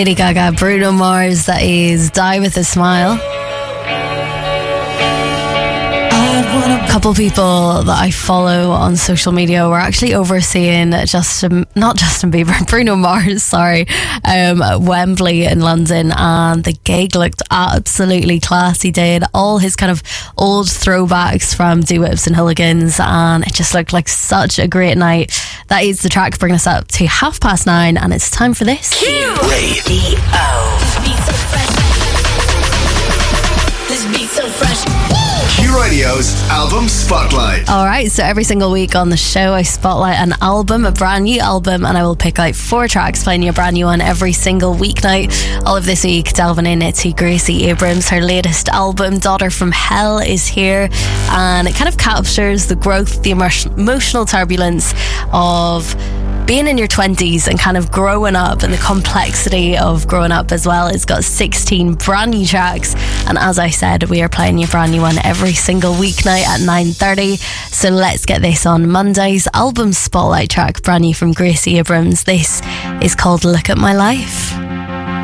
Lady Gaga, Bruno Mars, that is Die With A Smile. A couple people that I follow on social media were actually overseeing not Justin Bieber, Bruno Mars, sorry, at Wembley in London, and the gig looked absolutely class. He did all his kind of old throwbacks from Doo-Whips and Hooligans, and it just looked like such a great night. That is the track bringing us up to 9:30, and it's time for this. Q Radio. This beat so fresh. Q Radio's Album Spotlight. Alright, so every single week on the show I spotlight an album, a brand new album, and I will pick out 4 tracks, playing you a brand new one every single weeknight. All of this week delving into Gracie Abrams. Her latest album, Daughter From Hell, is here, and it kind of captures the growth, the emotional turbulence of being in your 20s and kind of growing up, and the complexity of growing up as well. It's got 16 brand new tracks, and as I said, we are playing you a brand new one every single weeknight at 9:30. So let's get this on Monday's album spotlight track, brand new from Gracie Abrams. This is called Look At My Life.